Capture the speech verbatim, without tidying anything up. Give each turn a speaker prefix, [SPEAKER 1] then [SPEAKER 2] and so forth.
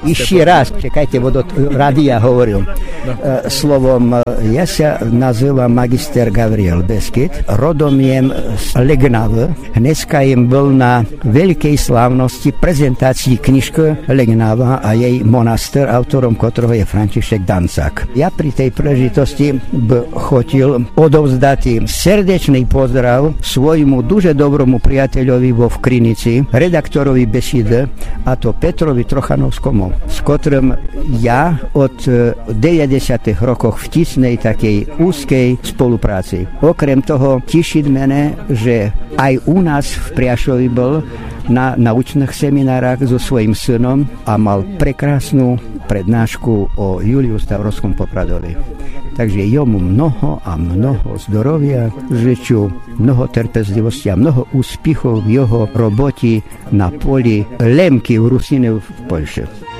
[SPEAKER 1] Ešte raz, čekajte, od rádia hovorím. Slovom, ja sa nazývam magister Gabriel Beskyt, rodom jem z Legnavy. Dneska jem bol na veľkej slávnosti prezentácii knižky Legnava a jej monaster, autorom ktorého je František Dancák. Ja pri tej príležitosti by chotil odovzdať srdečný pozdrav svojmu duže dobromu priateľovi vo Vkrinici, redaktorovi Beside, a to Petrovi Trochanovskomu, s ktorým ja od deväťdesiatych rokoch v tisnej takej úzkej spolupráci. Okrem toho teší mene, že aj u nás v Priašovi bol na naučných seminárach so svojím synom a mal prekrásnu prednášku o Juliu Stavrovskom Popradovi. Takže jomu mnoho a mnoho zdravia žeču, mnoho trpezlivosti a mnoho úspechov v jeho roboti na poli lemky v Rusine v Poľše.